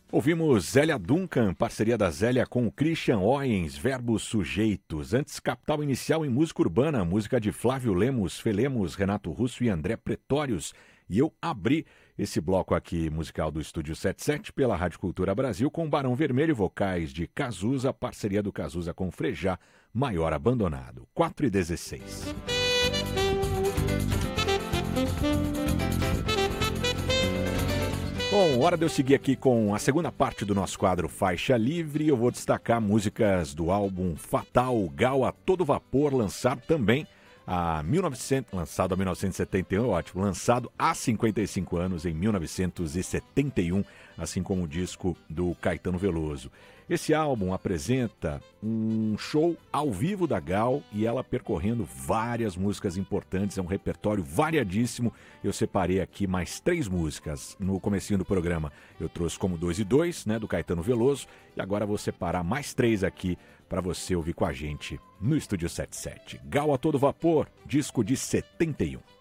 Ouvimos Zélia Duncan, parceria da Zélia com o Christian Oyens, Verbos Sujeitos. Antes, Capital Inicial em Música Urbana, música de Flávio Lemos, Felemos, Renato Russo e André Pretórios. E eu abri esse bloco aqui musical do Estúdio 77 pela Rádio Cultura Brasil com Barão Vermelho, vocais de Cazuza, parceria do Cazuza com Frejá, Maior Abandonado. 4h16. Bom, hora de eu seguir aqui com a segunda parte do nosso quadro Faixa Livre. Eu vou destacar músicas do álbum Fatal, Gal a Todo Vapor, lançado também lançado em 1971, ótimo, lançado há 55 anos, em 1971, assim como o disco do Caetano Veloso. Esse álbum apresenta um show ao vivo da Gal e ela percorrendo várias músicas importantes, é um repertório variadíssimo. Eu separei aqui mais 3 músicas. No comecinho do programa eu trouxe Como 2 e 2, né, do Caetano Veloso, e agora vou separar mais 3 aqui para você ouvir com a gente no Estúdio 77. Gal a Todo Vapor, disco de 71.